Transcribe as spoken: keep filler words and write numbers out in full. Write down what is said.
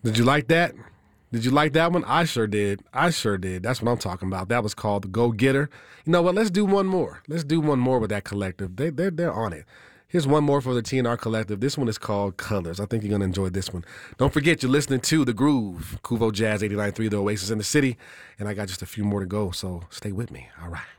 Did you like that? Did you like that one? I sure did. I sure did. That's what I'm talking about. That was called The Go-Getter. You know what? Let's do one more. Let's do one more with that collective. They, they're, they're on it. Here's one more for the T N R Collective. This one is called Colors. I think you're going to enjoy this one. Don't forget, you're listening to The Groove, Kuvo Jazz eighty-nine point three, The Oasis in the City. And I got just a few more to go, so stay with me. All right.